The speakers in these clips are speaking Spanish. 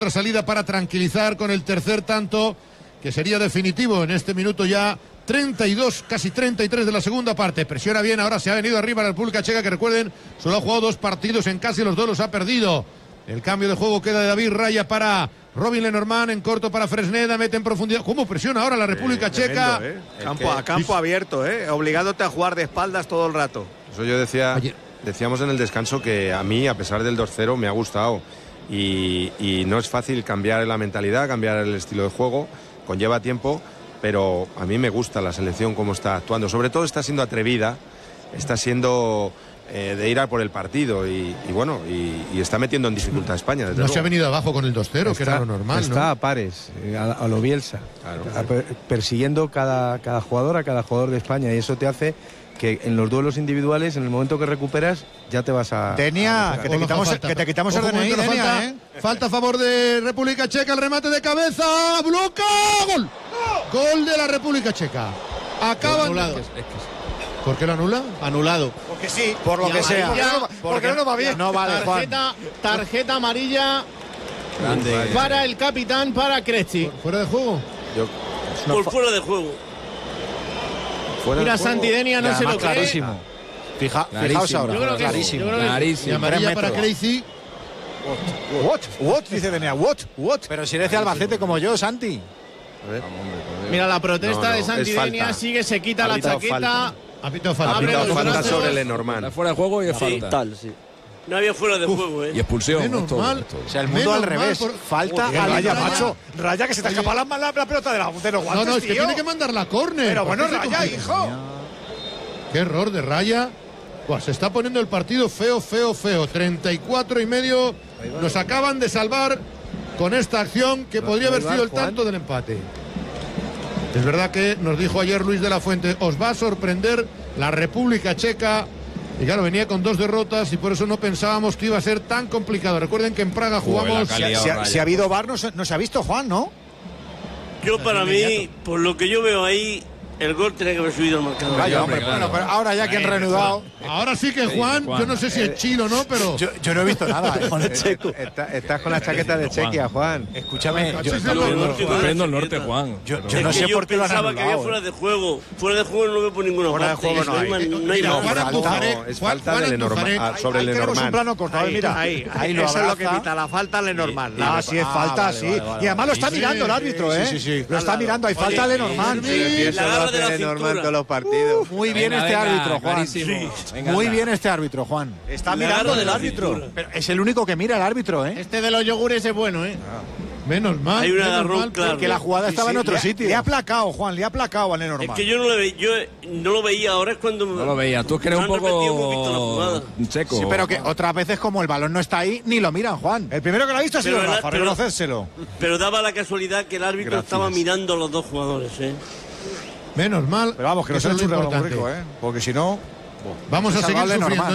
Otra salida para tranquilizar con el tercer tanto, que sería definitivo en este minuto ya 32, casi 33 de la segunda parte. Presiona bien, ahora se ha venido arriba la República Checa, que recuerden, solo ha jugado 2 partidos en casa y los 2 los ha perdido. El cambio de juego queda de David Raya para Robin Lenormand, en corto para Fresneda, mete en profundidad. ¿Cómo presiona ahora la República Checa? Campo abierto, obligándote a jugar de espaldas todo el rato. Eso yo decíamos en el descanso que a mí, a pesar del 2-0, me ha gustado. Y no es fácil cambiar la mentalidad, cambiar el estilo de juego, conlleva tiempo, pero a mí me gusta la selección como está actuando. Sobre todo está siendo atrevida, está siendo de ir a por el partido y está metiendo en dificultad a España. No se ha venido abajo con el 2-0, que era lo normal, está, ¿no? a pares, a lo Bielsa, claro. Persiguiendo cada jugador de España, y eso te hace que en los duelos individuales, en el momento que recuperas, ya te vas a... Denia, que te quitamos el DNI, Denia, Falta a favor de República Checa, el remate de cabeza, bloca, ¡gol! Gol de la República Checa. Acaban... ¿Por qué lo anula? Anulado. Porque sí, por lo que sea. Porque no va bien. No vale, tarjeta amarilla Grande. para el capitán, para Cresci. ¿Fuera de juego? Fuera de juego. Mira, Santidenia no se lo cree. Clarísimo. Fijaos ahora. Yo creo que clarísimo. Y amarilla para Crazy. What? Dice Denia, what? Pero si eres de Albacete como yo, Santi. Mira, la protesta de es Santidenia falta. sigue, se quita la chaqueta. Ha pitado Falta sobre Lenormand. Está fuera de juego y es falta. No había fuera de juego, Y expulsión. Menos mal. O sea, el mundo al revés. Falta a Raya, macho. Raya, que se te escapa la pelota de los guantes, No, es que tío. tiene que mandar la córner. Pero bueno, ¿Por qué se Raya, complica? hijo. Qué error de Raya. Se está poniendo el partido feo. 34,5. Nos acaban de salvar con esta acción que podría haber sido el tanto del empate. Es verdad que nos dijo ayer Luis de la Fuente, os va a sorprender la República Checa. Y claro, venía con 2 derrotas y por eso no pensábamos que iba a ser tan complicado. Recuerden que en Praga jugamos... Si ha habido VAR, no se ha visto, Juan, ¿no? Yo, para mí, por lo que yo veo ahí, el gol tenía que haber subido al marcador. Vaya, hombre, claro. bueno, pero ahora ya que han reanudado... Ahora sí que Juan, yo no sé si es chino o no, pero... Yo no he visto nada, Juan el Checo. Estás con la chaqueta de Chequia, Juan. Escúchame, yo Aprendo el norte, Juan. no sé por qué lo han pensaba que había anulado. fuera de juego. Fuera de juego no lo veo por ninguna Fuera de parte. juego no hay. No hay nada. Es falta de Lenormand, sobre Ahí tenemos un Lenormand. plano cortado, mira. Ahí lo eso es lo que abraza. quita la falta Lenormand. Ah, sí, es falta, sí. Y además lo está mirando el árbitro, ¿eh? Sí. Lo está mirando, hay falta de Lenormand. La garra de la cintura. los partidos. Muy bien este árbitro, Juan. Muy bien este árbitro, Juan. Está mirando el árbitro. Pero es el único que mira el árbitro, ¿eh? Este de los yogures es bueno, Menos mal. Hay una menos agarrón, mal, claro. Que la jugada estaba en otro sitio. Le ha aplacado, Juan, le ha aplacado a Es Lenormand. que yo no lo veía, ahora es cuando... No lo veía. Tú es que eres un poco checo. Sí, pero que otras veces, como el balón no está ahí, ni lo miran, Juan. El primero que lo ha visto ha sido Rafa, reconocérselo. Pero daba la casualidad que el árbitro estaba mirando a los 2 jugadores, Menos mal. Pero vamos, que no eso se ha es hecho lo un importante. rico, Porque si no... Vamos a seguir sufriendo,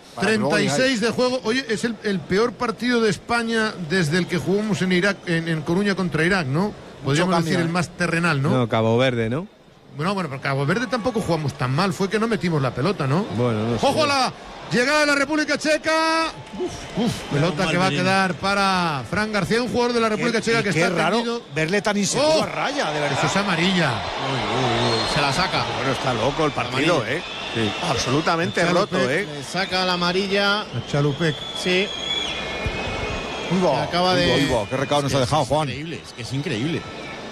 36 Normal, de juego. Oye, es el peor partido de España desde el que jugamos en Irak, en Coruña contra Irak, ¿no? Podríamos cambio, decir el más terrenal, ¿no? No, Cabo Verde, ¿no? Bueno, pero Cabo Verde tampoco jugamos tan mal. Fue que no metimos la pelota, ¿no? Bueno, no sé. ¡Ojo a la llegada de la República Checa! Pelota que va a quedar para Fran García, un jugador de la República Checa que qué está raro perdido. verle tan inseguro a Raya, de verdad. Eso es amarilla. Se la saca. Bueno, está loco el partido, Sí. Absolutamente Chalupec. roto, Le saca la amarilla. A Chalupec. Sí. Acaba de... Qué recado nos ha dejado, Juan. Es increíble.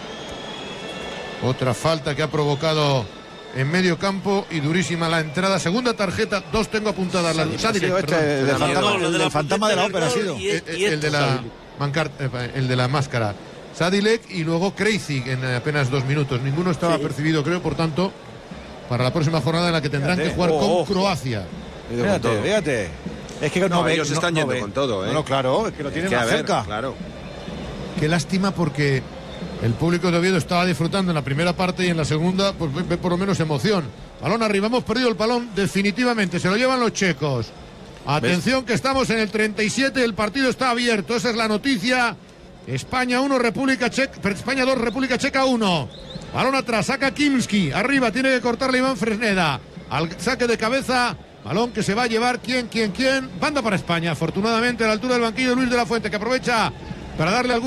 Otra falta que ha provocado en medio campo y durísima la entrada. Segunda tarjeta, 2 tengo apuntadas. La del fantasma de la ópera ha sido. El de la el de la máscara. Sadilek y luego Crazy en apenas 2 minutos. Ninguno estaba percibido, creo, por tanto, para la próxima jornada en la que tendrán que jugar con Croacia. Fíjate. Es que no ve, ellos están yendo con todo, ¿eh? No, claro, es que lo tienen más cerca. Claro. Qué lástima porque el público de Oviedo estaba disfrutando en la primera parte y en la segunda pues ve por lo menos emoción. Balón arriba, hemos perdido el balón definitivamente, se lo llevan los checos. Atención que estamos en el 37, el partido está abierto, esa es la noticia. España 1, República Checa, España 2, República Checa 1. Balón atrás, saca Kimski, arriba tiene que cortarle Iván Fresneda. Al saque de cabeza, balón que se va a llevar quién. Banda para España, afortunadamente a la altura del banquillo Luis de la Fuente, que aprovecha para darle algún